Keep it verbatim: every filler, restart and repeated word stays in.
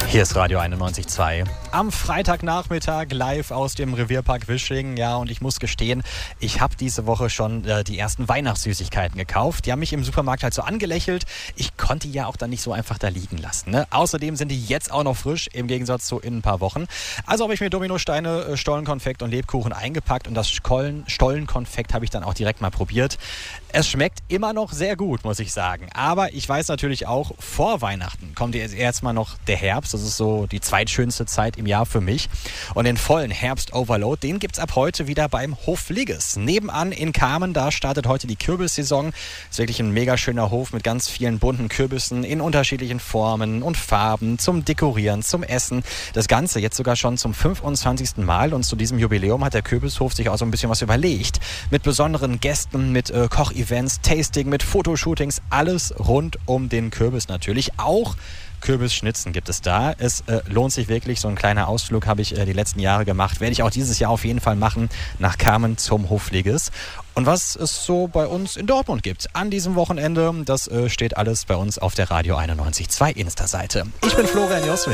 Hier ist Radio einundneunzig Komma zwei. Am Freitagnachmittag live aus dem Revierpark Wisching. Ja, und ich muss gestehen, ich habe diese Woche schon äh, die ersten Weihnachtssüßigkeiten gekauft. Die haben mich im Supermarkt halt so angelächelt. Ich konnte die ja auch dann nicht so einfach da liegen lassen. Ne? Außerdem sind die jetzt auch noch frisch, im Gegensatz zu in ein paar Wochen. Also habe ich mir Dominosteine, äh, Stollenkonfekt und Lebkuchen eingepackt. Und das Stollen, Stollenkonfekt habe ich dann auch direkt mal probiert. Es schmeckt immer noch sehr gut, muss ich sagen. Aber ich weiß natürlich auch, vor Weihnachten kommt jetzt erstmal noch der Herbst. Das ist so die zweitschönste Zeit im Jahr für mich. Und den vollen Herbst-Overload, den gibt es ab heute wieder beim Hof Ligges. Nebenan in Kamen, da startet heute die Kürbissaison. Ist wirklich ein mega schöner Hof mit ganz vielen bunten Kürbissen in unterschiedlichen Formen und Farben zum Dekorieren, zum Essen. Das Ganze jetzt sogar schon zum fünfundzwanzigsten Mal. Und zu diesem Jubiläum hat der Kürbishof sich auch so ein bisschen was überlegt. Mit besonderen Gästen, mit äh, Kochevents, Tasting, mit Fotoshootings. Alles rund um den Kürbis natürlich. Auch Kürbisschnitzen gibt es da. Es äh, lohnt sich wirklich. So ein kleiner Ausflug habe ich äh, die letzten Jahre gemacht. Werde ich auch dieses Jahr auf jeden Fall machen. Nach Kamen zum Hof Ligges. Und was es so bei uns in Dortmund gibt an diesem Wochenende, das äh, steht alles bei uns auf der Radio einundneunzig Komma zwei Insta-Seite. Ich bin Florian Joswin.